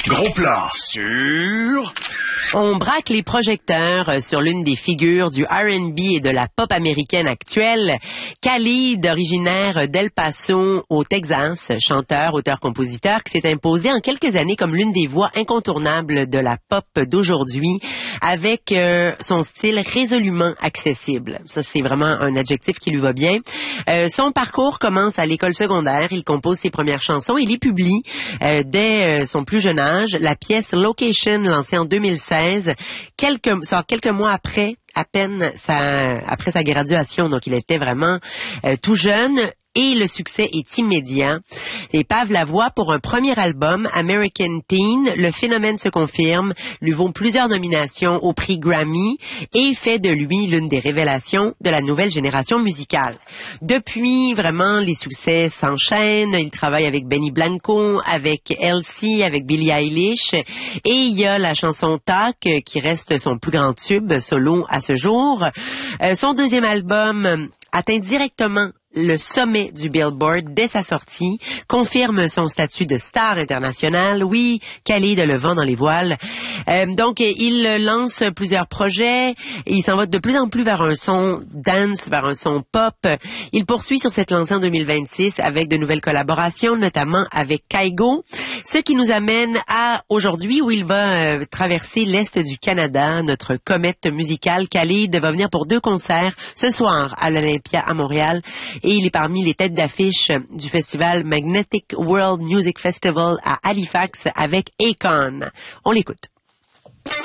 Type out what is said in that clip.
Gros plan sur... On braque les projecteurs sur l'une des figures du R&B et de la pop américaine actuelle. Khalid, originaire d'El Paso, au Texas, chanteur, auteur-compositeur, qui s'est imposé en quelques années comme l'une des voix incontournables de la pop d'aujourd'hui, avec son style résolument accessible. Ça, c'est vraiment un adjectif qui lui va bien. Son parcours commence à l'école secondaire. Il compose ses premières chansons. Il y publie, dès son plus jeune âge, la pièce Location, lancée en 2016, quelques mois après, à peine après sa graduation. Donc, il était vraiment tout jeune. Et le succès est immédiat. Et Pav Lavoie, pour un premier album, American Teen, le phénomène se confirme, lui vaut plusieurs nominations au prix Grammy et fait de lui l'une des révélations de la nouvelle génération musicale. Depuis, vraiment, les succès s'enchaînent. Il travaille avec Benny Blanco, avec Elsie, avec Billie Eilish. Et il y a la chanson Talk, qui reste son plus grand tube solo à ce jour. Son deuxième album atteint directement le sommet du Billboard dès sa sortie, confirme son statut de star internationale. Oui, Khalid a le vent dans les voiles. Donc, il lance plusieurs projets. Il s'en va de plus en plus vers un son dance, vers un son pop. Il poursuit sur cette lancée en 2026 avec de nouvelles collaborations, notamment avec Kygo. Ce qui nous amène à aujourd'hui où il va traverser l'Est du Canada, notre comète musicale. Khalid va venir pour 2 concerts ce soir à l'Olympia à Montréal. Et il est parmi les têtes d'affiche du festival Magnetic World Music Festival à Halifax avec Akon. On l'écoute.